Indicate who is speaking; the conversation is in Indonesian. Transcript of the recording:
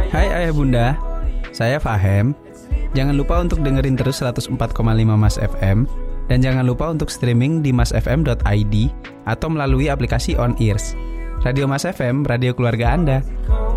Speaker 1: Hai ayah bunda, saya Fahem. Jangan lupa untuk dengerin terus 104,5 Mas FM. Dan jangan lupa untuk streaming di masfm.id atau melalui aplikasi On Ears. Radio Mas FM, radio keluarga Anda.